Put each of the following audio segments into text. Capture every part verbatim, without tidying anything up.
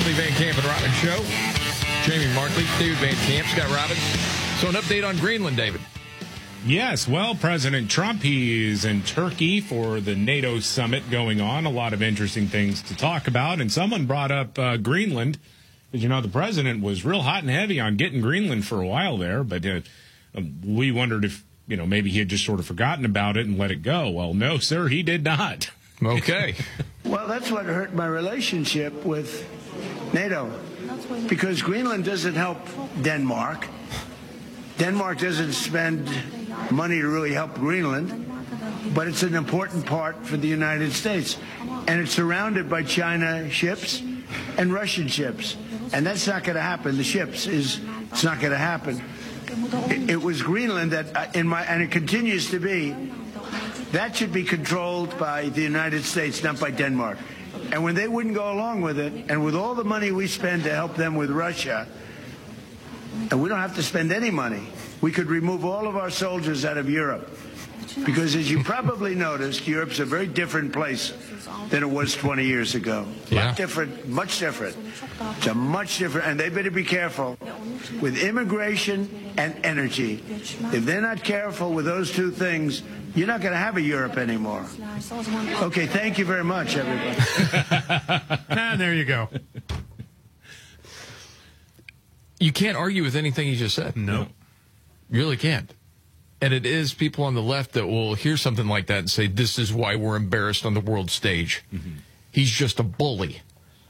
Markley, Van Camp, and Robbins Show. Jamie Markley, David Van Camp, Scott Robbins. So an update on Greenland, David. Yes, well, President Trump, he is in Turkey for the NATO summit going on. A lot of interesting things to talk about. And someone brought up uh, Greenland. Because, you know, the president was real hot and heavy on getting Greenland for a while there. But uh, we wondered if, you know, maybe he had just sort of forgotten about it and let it go. Well, no, sir, he did not. Okay. Well, that's what hurt my relationship with NATO. Because Greenland doesn't help Denmark. Denmark doesn't spend money to really help Greenland, but it's an important part for the United States. And it's surrounded by China ships and Russian ships. And that's not going to happen. The ships is, it's not going to happen. It, it was Greenland that, in my, and it continues to be, that should be controlled by the United States, not by Denmark. And when they wouldn't go along with it, and with all the money we spend to help them with Russia, and we don't have to spend any money, we could remove all of our soldiers out of Europe. Because as you probably noticed, Europe's a very different place than it was twenty years ago. Yeah. Much different, much different. It's a much different, and they better be careful with immigration and energy. If they're not careful with those two things, you're not going to have a Europe anymore. Okay, thank you very much, everybody. And there you go. You can't argue with anything he just said. No. You really can't. And it is people on the left that will hear something like that and say, this is why we're embarrassed on the world stage. Mm-hmm. He's just a bully.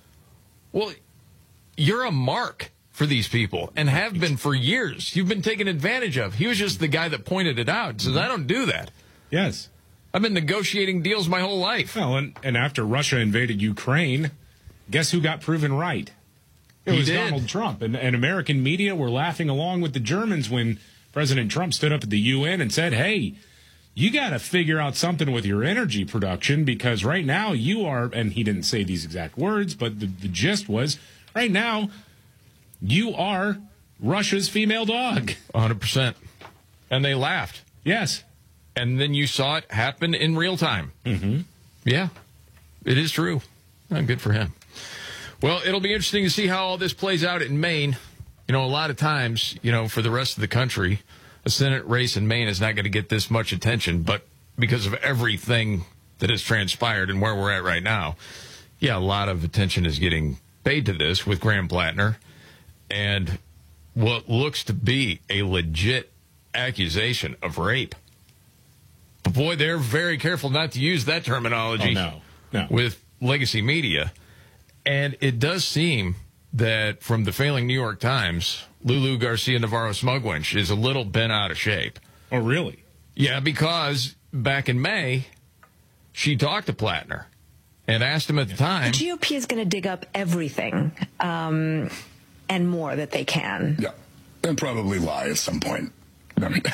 Well, you're a mark for these people and have been for years. You've been taken advantage of. He was just the guy that pointed it out. Says, I don't do that. Yes. I've been negotiating deals my whole life. Well, and, and after Russia invaded Ukraine, guess who got proven right? It He was did. Donald Trump. And, and American media were laughing along with the Germans when President Trump stood up at the U N and said, hey, you got to figure out something with your energy production because right now you are, and he didn't say these exact words, but the, the gist was, right now you are Russia's female dog. one hundred percent. And they laughed. Yes. And then you saw it happen in real time. Mm-hmm. Yeah, it is true. Oh, good for him. Well, it'll be interesting to see how all this plays out in Maine. You know, a lot of times, you know, for the rest of the country, a Senate race in Maine is not going to get this much attention. But because of everything that has transpired and where we're at right now, yeah, a lot of attention is getting paid to this with Graham Plattner and what looks to be a legit accusation of rape. But boy, they're very careful not to use that terminology Oh, no. No. with legacy media. And it does seem that from the failing New York Times, Lulu Garcia Navarro Smugwench is a little bent out of shape. Oh, really? Yeah, because back in May, she talked to Plattner and asked him at the time. The G O P is going to dig up everything um, and more that they can. Yeah, and probably lie at some point. I mean,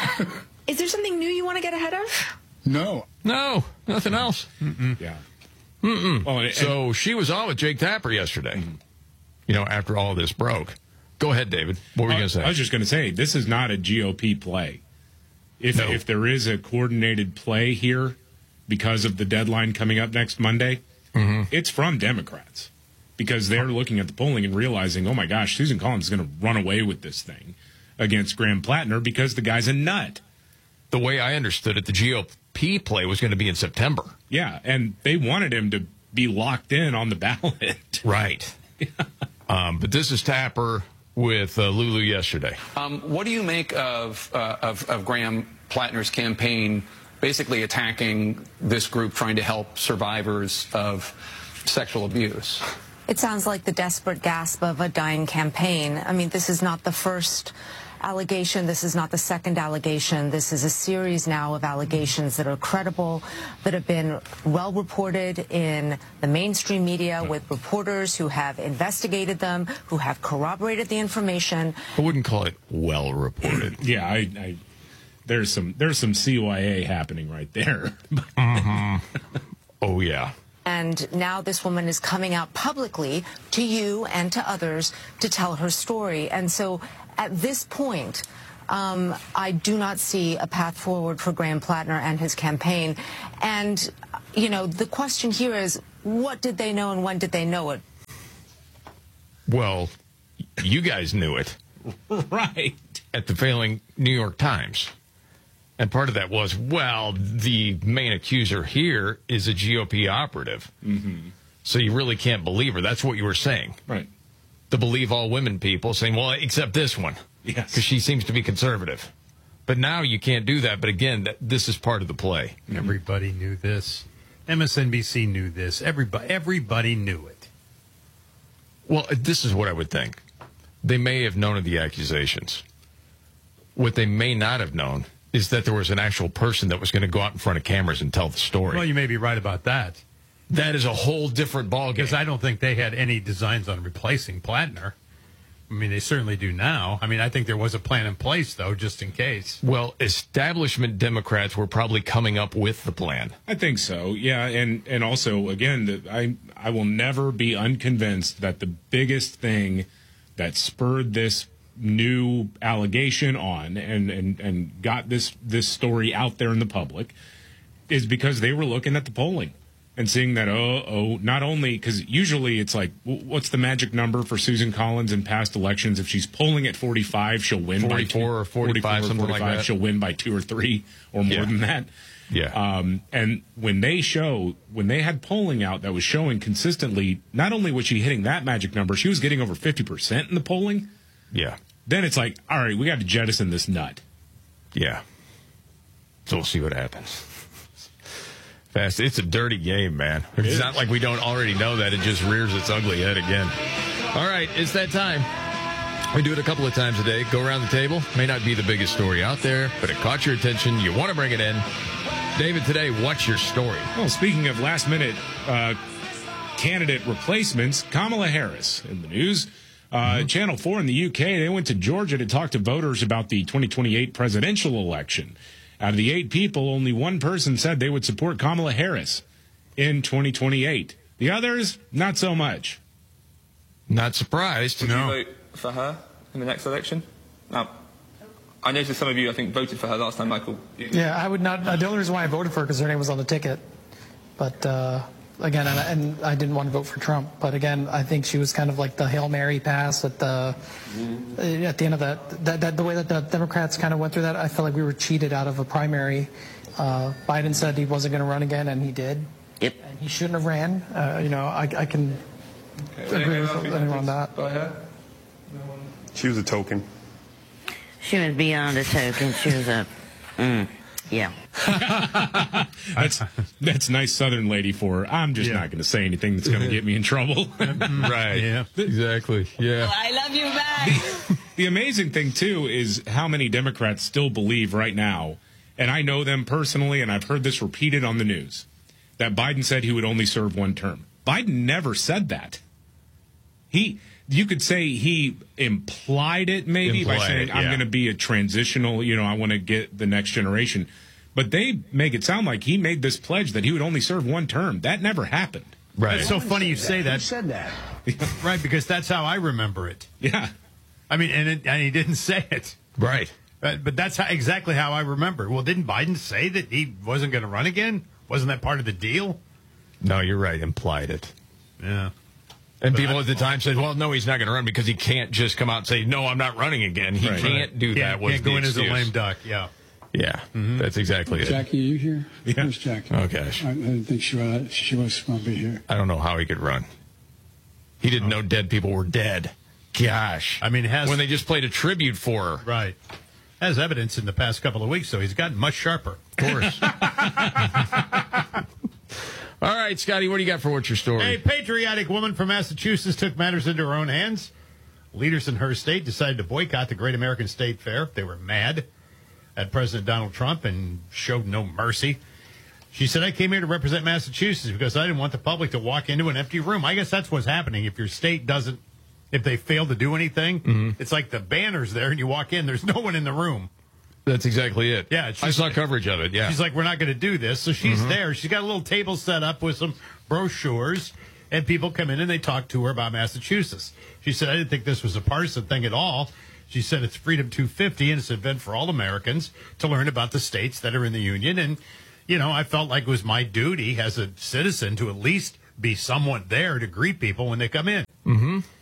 Is there something new you want to get ahead of? no. No, nothing else. Mm-mm. Yeah. Mm-mm. Well, and, so she was on with Jake Tapper yesterday, mm-hmm. you know, after all this broke. Go ahead, David. What were you going to say? I was just going to say, this is not a G O P play. If No. if there is a coordinated play here because of the deadline coming up next Monday, mm-hmm. it's from Democrats. Because they're looking at the polling and realizing, oh, my gosh, Susan Collins is going to run away with this thing against Graham Plattner because the guy's a nut. The way I understood it, the G O P play was going to be in September. Yeah, and they wanted him to be locked in on the ballot. Right. um, but this is Tapper with uh, Lulu yesterday. Um, what do you make of, uh, of, of Graham Plattner's campaign basically attacking this group trying to help survivors of sexual abuse? It sounds like the desperate gasp of a dying campaign. I mean, this is not the first allegation. This is not the second allegation. This is a series now of allegations that are credible, that have been well reported in the mainstream media with reporters who have investigated them, who have corroborated the information. I wouldn't call it well reported. Yeah, I, I there's some there's some C Y A happening right there. mm-hmm. Oh, yeah. And now this woman is coming out publicly to you and to others to tell her story. And so at this point, um, I do not see a path forward for Graham Plattner and his campaign. And, you know, the question here is, what did they know and when did they know it? Well, you guys knew it. Right. At the failing New York Times. And part of that was, well, the main accuser here is a G O P operative. Mm-hmm. So you really can't believe her. That's what you were saying. Right. The believe all women people saying, well, except this one. Yes. Because she seems to be conservative. But now you can't do that. But again, that, this is part of the play. Everybody knew this. M S N B C knew this. Everybody, everybody knew it. Well, this is what I would think. They may have known of the accusations. What they may not have known is that there was an actual person that was going to go out in front of cameras and tell the story. Well, you may be right about that. That is a whole different ballgame. Because I don't think they had any designs on replacing Plattner. I mean, they certainly do now. I mean, I think there was a plan in place, though, just in case. Well, establishment Democrats were probably coming up with the plan. I think so, yeah. And, and also, again, the, I, I will never be unconvinced that the biggest thing that spurred this new allegation on and, and, and got this, this story out there in the public is because they were looking at the polling and seeing that, oh, oh, not only, because usually it's like, what's the magic number for Susan Collins in past elections? If she's polling at forty-five, she'll win by two. forty-four or forty-five, something like that. She'll win by two or three or more Yeah. than that. Yeah. Um, and when they show, when they had polling out that was showing consistently, not only was she hitting that magic number, she was getting over fifty percent in the polling. Yeah. Then it's like, all right, we got to jettison this nut. Yeah. So we'll see what happens. Fast. It's a dirty game, man. It's is. not like we don't already know that. It just rears its ugly head again. All right, it's that time. We do it a couple of times a day. Go around the table. May not be the biggest story out there, but it caught your attention. You want to bring it in. David, today, what's your story? Well, speaking of last-minute uh, candidate replacements, Kamala Harris in the news. Uh, mm-hmm. Channel four in the U K, they went to Georgia to talk to voters about the twenty twenty-eight presidential election. Out of the eight people, only one person said they would support Kamala Harris in twenty twenty-eight. The others, not so much. Not surprised. Would no. you vote for her in the next election? Now, I noticed some of you, I think, voted for her last time, Michael. Yeah, I would not. Uh, the only reason why I voted for her because her name was on the ticket. But uh, again, and, and I didn't want to vote for Trump. But again, I think she was kind of like the Hail Mary pass at the mm-hmm. at the end of that, that, that. The way that the Democrats kind of went through that, I felt like we were cheated out of a primary. Uh, Biden said he wasn't going to run again, and he did. Yep. And he shouldn't have ran. Uh, you know, I, I can okay. agree with anyone on that. By her? She was a token. She was beyond a token. She was a, mm, yeah. that's that's nice Southern lady for her. I'm just yeah. not going to say anything that's going to get me in trouble. Right. Yeah. Exactly. Yeah. Well, I love you back. The, the amazing thing too is how many Democrats still believe right now, and I know them personally, and I've heard this repeated on the news, that Biden said he would only serve one term. Biden never said that. He. You could say he implied it maybe implied by saying, it, yeah. I'm going to be a transitional, you know, I want to get the next generation. But they make it sound like he made this pledge that he would only serve one term. That never happened. Right. It's so funny you say that. Who said that? Right, because that's how I remember it. Yeah. I mean, and, it, and he didn't say it. Right. But, but that's how, exactly how I remember it. Well, didn't Biden say that he wasn't going to run again? Wasn't that part of the deal? No, you're right. Implied it. Yeah. And but people I, at the time said, well, no, he's not going to run because he can't just come out and say, no, I'm not running again. He right. can't do yeah, that. Was can't go the in excuse. as a lame duck. Yeah. Yeah. Mm-hmm. That's exactly it. Jackie, are you here? Yeah. Where's Jackie? Oh, gosh. I, I didn't think she was, she was going to be here. I don't know how he could run. He didn't oh. know dead people were dead. Gosh. I mean, has, when they just played a tribute for her. Right. Has evidence in the past couple of weeks, so he's gotten much sharper. Of course. All right, Scotty, what do you got for what's your story? A patriotic woman from Massachusetts took matters into her own hands. Leaders in her state decided to boycott the Great American State Fair. They were mad at President Donald Trump and showed no mercy. She said, I came here to represent Massachusetts because I didn't want the public to walk into an empty room. I guess that's what's happening. If your state doesn't, if they fail to do anything, mm-hmm. it's like the banner's there and you walk in, there's no one in the room. That's exactly it. Yeah, I saw coverage of it, yeah. She's like, we're not going to do this. So she's mm-hmm. there. She's got a little table set up with some brochures, and people come in and they talk to her about Massachusetts. She said, I didn't think this was a partisan thing at all. She said it's Freedom two fifty, and it's an event for all Americans to learn about the states that are in the Union. And, you know, I felt like it was my duty as a citizen to at least be someone there to greet people when they come in. Mm-hmm.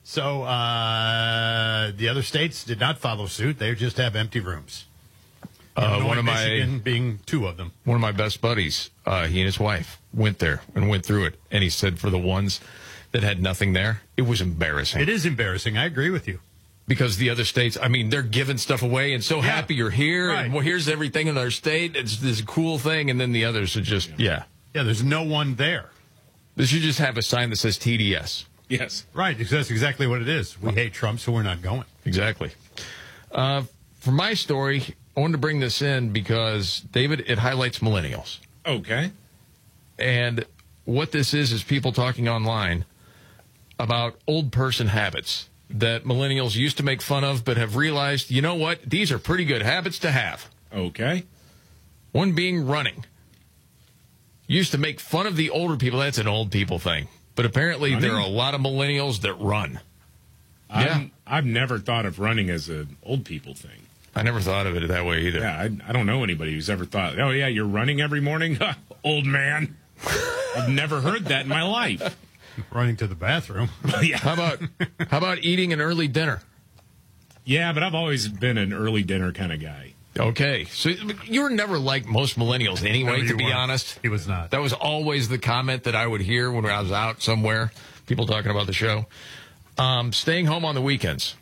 So uh, the other states did not follow suit. They just have empty rooms. Uh, Illinois, one of my Michigan being two of them. One of my best buddies, uh, he and his wife went there and went through it, and he said for the ones that had nothing there, it was embarrassing. It is embarrassing. I agree with you. Because the other states, I mean, they're giving stuff away and so Yeah. happy you're here. Right. And well, here's everything in our state. It's this cool thing. And then the others are just, yeah. Yeah, there's no one there. They should just have a sign that says T D S. Yes. Right, because that's exactly what it is. We hate Trump, so we're not going. Exactly. Uh, for my story, I wanted to bring this in because, David, it highlights millennials. Okay. And what this is is people talking online about old person habits that millennials used to make fun of but have realized, you know what, these are pretty good habits to have. Okay. One being running. Used to make fun of the older people. That's an old people thing. But apparently Running? there are a lot of millennials that run. I'm, Yeah. I've never thought of running as an old people thing. I never thought of it that way either. Yeah, I, I don't know anybody who's ever thought, oh, yeah, you're running every morning? Old man. I've never heard that in my life. Running to the bathroom. Yeah. How about how about eating an early dinner? Yeah, but I've always been an early dinner kind of guy. Okay. So you were never like most millennials anyway, No, you to be weren't. honest. He was not. That was always the comment that I would hear when I was out somewhere, people talking about the show. Um, staying home on the weekends.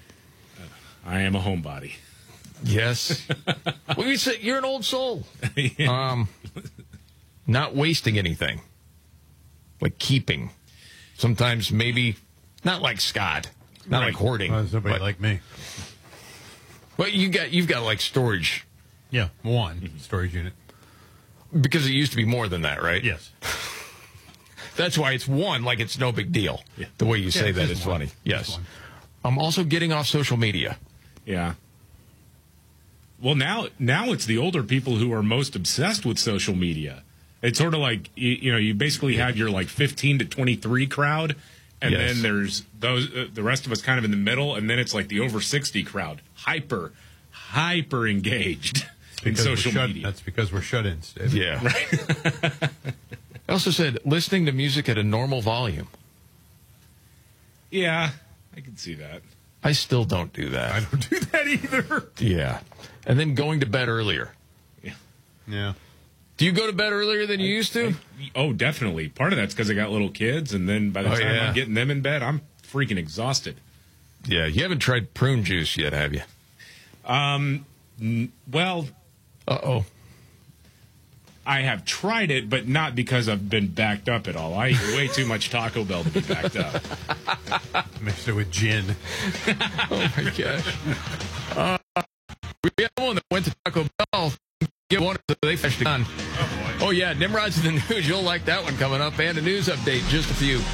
I am a homebody. Yes. Well, you say you're an old soul. Yeah. Um, not wasting anything. Like keeping. Sometimes maybe, not like Scott. Not Right. like hoarding. Well, there's nobody but, like me. but you got, you've got like storage. Yeah, one storage unit. Because it used to be more than that, right? Yes. That's why it's one, like it's no big deal. Yeah. The way you say it's that just is one. funny. Just Yes. one. I'm also getting off social media. Yeah. Well, now now it's the older people who are most obsessed with social media. It's sort of like, you, you know, you basically have your like fifteen to twenty-three crowd, and Yes. then there's those uh, the rest of us kind of in the middle, and then it's like the over sixty crowd, hyper, hyper engaged in Because we're social shut- media. That's because we're shut-ins, David. Yeah. I also said listening to music at a normal volume. Yeah, I can see that. I still don't do that. I don't do that either. Yeah. And then going to bed earlier. Yeah. Do you go to bed earlier than you used to? Oh, definitely. Part of that's because I got little kids, and then by the Oh, time yeah. I'm getting them in bed, I'm freaking exhausted. Yeah. You haven't tried prune juice yet, have you? Um, n- well, Uh-oh. I have tried it, but not because I've been backed up at all. I eat way too much Taco Bell to be backed up. Mixed it with gin. Oh, my gosh. Uh, we had one that went to Taco Bell. Get one so they flashed a gun. Oh, oh, yeah. Nimrod's in the news. You'll like that one coming up. And a news update. Just a few.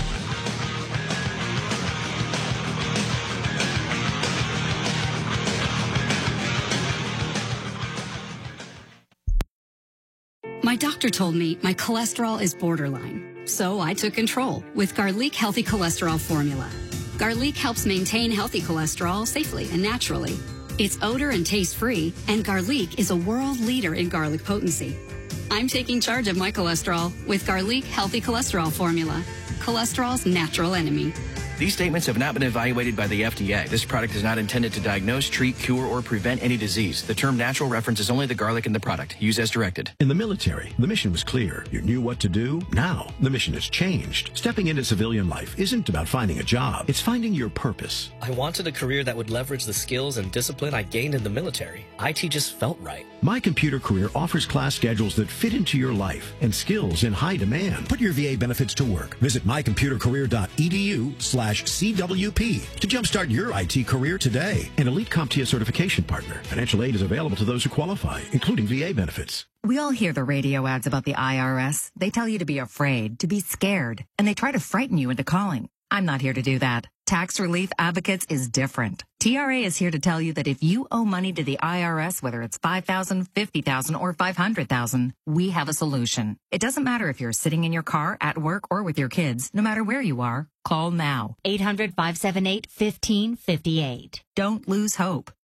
My doctor told me my cholesterol is borderline, so I took control with Garlic Healthy Cholesterol Formula. Garlic helps maintain healthy cholesterol safely and naturally. It's odor and taste free, and Garlic is a world leader in garlic potency. I'm taking charge of my cholesterol with Garlic Healthy Cholesterol Formula, cholesterol's natural enemy. These statements have not been evaluated by the F D A. This product is not intended to diagnose, treat, cure, or prevent any disease. The term natural references only the garlic in the product. Use as directed. In the military, the mission was clear. You knew what to do. Now, the mission has changed. Stepping into civilian life isn't about finding a job. It's finding your purpose. I wanted a career that would leverage the skills and discipline I gained in the military. I T just felt right. My Computer Career offers class schedules that fit into your life and skills in high demand. Put your V A benefits to work. Visit my computer career dot e d u slash C W P to jumpstart your I T career today. An Elite CompTIA certification partner. Financial aid is available to those who qualify, including V A benefits. We all hear the radio ads about the I R S. They tell you to be afraid, to be scared, and they try to frighten you into calling. I'm not here to do that. Tax Relief Advocates is different. T R A is here to tell you that if you owe money to the I R S, whether it's five thousand dollars, fifty thousand dollars, or five hundred thousand dollars, we have a solution. It doesn't matter if you're sitting in your car, at work, or with your kids. No matter where you are, call now. eight hundred, five seven eight, one five five eight. Don't lose hope.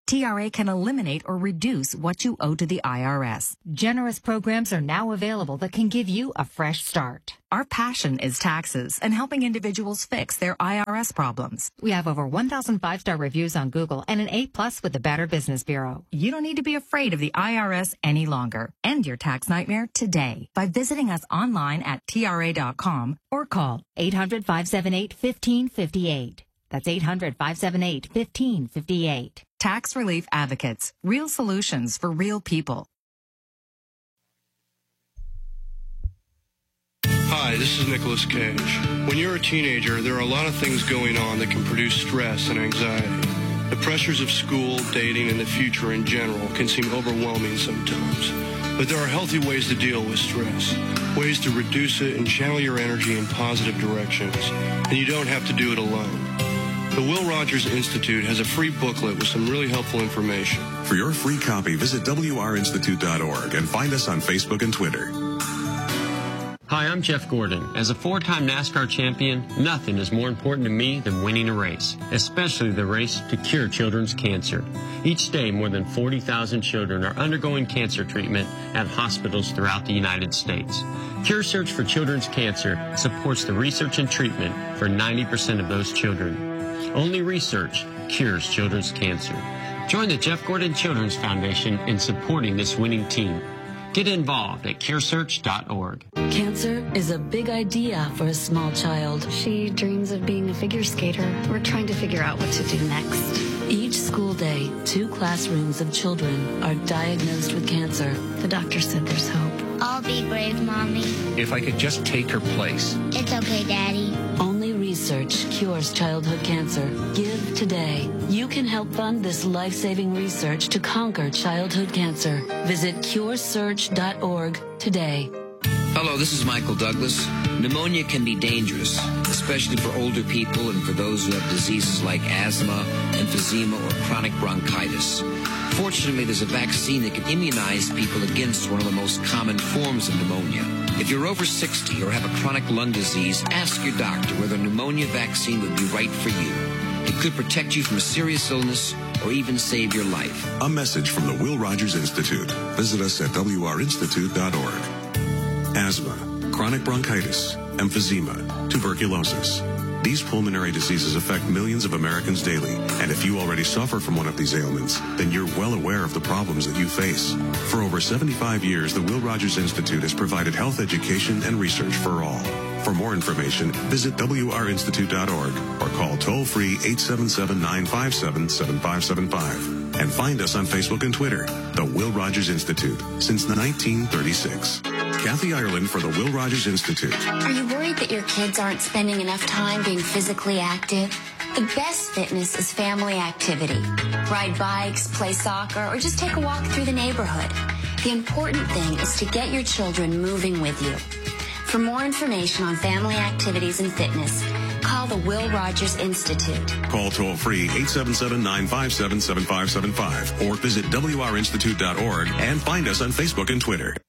T R A can eliminate or reduce what you owe to the I R S. Generous programs are now available that can give you a fresh start. Our passion is taxes and helping individuals fix their I R S problems. We have over one thousand five-star reviews on Google and an A plus with the Better Business Bureau. You don't need to be afraid of the I R S any longer. End your tax nightmare today by visiting us online at T R A dot com or call eight hundred, five seven eight, one five five eight. That's eight hundred, five seven eight, one five five eight. Tax Relief Advocates. Real solutions for real people. Hi, this is Nicolas Cage. When you're a teenager, there are a lot of things going on that can produce stress and anxiety. The pressures of school, dating, and the future in general can seem overwhelming sometimes. But there are healthy ways to deal with stress, ways to reduce it and channel your energy in positive directions. And you don't have to do it alone. The Will Rogers Institute has a free booklet with some really helpful information. For your free copy, visit W R institute dot org and find us on Facebook and Twitter. Hi, I'm Jeff Gordon. As a four-time NASCAR champion, nothing is more important to me than winning a race, especially the race to cure children's cancer. Each day, more than forty thousand children are undergoing cancer treatment at hospitals throughout the United States. Cure Search for Children's Cancer supports the research and treatment for ninety percent of those children. Only research cures children's cancer. Join the Jeff Gordon Children's Foundation in supporting this winning team. Get involved at cure search dot org. Cancer is a big idea for a small child. She dreams of being a figure skater. We're trying to figure out what to do next. Each school day, two classrooms of children are diagnosed with cancer. The doctor said there's hope. I'll be brave, Mommy. If I could just take her place. It's okay, Daddy. Only research cures childhood cancer. Give today. You can help fund this life-saving research to conquer childhood cancer. Visit cure search dot org today. Hello, this is Michael Douglas. Pneumonia can be dangerous, especially for older people and for those who have diseases like asthma, emphysema, or chronic bronchitis. Fortunately, there's a vaccine that can immunize people against one of the most common forms of pneumonia. If you're over sixty or have a chronic lung disease, ask your doctor whether a pneumonia vaccine would be right for you. It could protect you from a serious illness or even save your life. A message from the Will Rogers Institute. Visit us at W R institute dot org. Asthma, chronic bronchitis, emphysema, tuberculosis. These pulmonary diseases affect millions of Americans daily, and if you already suffer from one of these ailments, then you're well aware of the problems that you face. For over seventy-five years, the Will Rogers Institute has provided health education and research for all. For more information, visit W R institute dot org or call toll-free eight seven seven, nine five seven, seven five seven five. And find us on Facebook and Twitter, the Will Rogers Institute, since nineteen thirty-six. Kathy Ireland for the Will Rogers Institute. Are you worried that your kids aren't spending enough time being physically active? The best fitness is family activity. Ride bikes, play soccer, or just take a walk through the neighborhood. The important thing is to get your children moving with you. For more information on family activities and fitness, call the Will Rogers Institute. Call toll-free eight seven seven, nine five seven, seven five seven five or visit W R institute dot org and find us on Facebook and Twitter.